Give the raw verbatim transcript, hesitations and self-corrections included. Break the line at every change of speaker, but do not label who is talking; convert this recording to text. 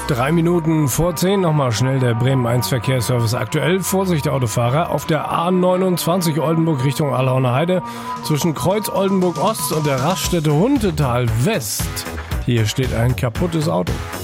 Drei Minuten vor zehn nochmal schnell der Bremen eins Verkehrsservice aktuell. Vorsicht, Autofahrer, auf der A neunundzwanzig Oldenburg Richtung Allahauner Heide zwischen Kreuz Oldenburg Ost und der Raststätte Huntetal West. Hier steht ein kaputtes Auto.